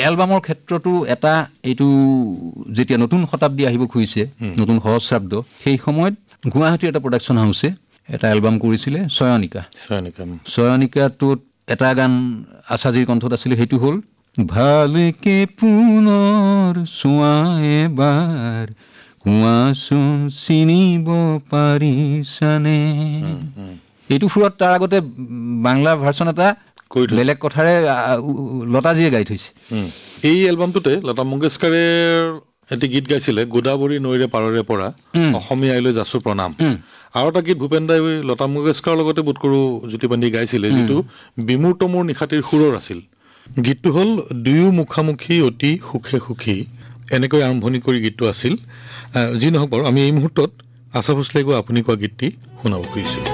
এলবামৰ ক্ষেত্ৰতো এটা এইটো যেতিয়া নতুন শতাব্দী আহিব খুজিছে নতুন সহস্ৰাব্দ সেই সময়ত গুৱাহাটীৰ এটা প্ৰডাকশ্যন হাউচে এটা এলবাম কৰিছিলে চয়নিকাটোত এটা গান আচাৰ্যৰ কণ্ঠত আছিলে সেইটো হ'ল ভালকে পুনৰ চোৱা এবাৰ কোৱাচোন চিনিব পাৰিছানে এইটো সুৰত তাৰ আগতে বাংলা ভাৰ্চন এটা বেলেগ কথাৰে লতাজীয়ে গাই থৈছে এই এলবামটোতে লতা মংগেশকাৰে এটি গীত গাইছিলে গোদাবৰী নৈৰে পাৰৰে পৰা অসমীয়া আইলৈ যাচো প্ৰণাম আৰু এটা গীত ভূপেন দাই লতা মংগেশকাৰৰ লগতে বোধ কৰোঁ জ্যোতিপাণ্ডি গাইছিলে যিটো বিমূৰ্ত মোৰ নিশাটিৰ সুৰৰ আছিল গীতটো হ'ল দুয়ো মুখামুখি অতি সুখে সুখী এনেকৈ আৰম্ভণি কৰি গীতটো আছিল যি নহওক বাৰু আমি এই মুহূৰ্তত আশা ভোছলে গৈ আপুনি কোৱা গীতটি শুনাব খুজিছোঁ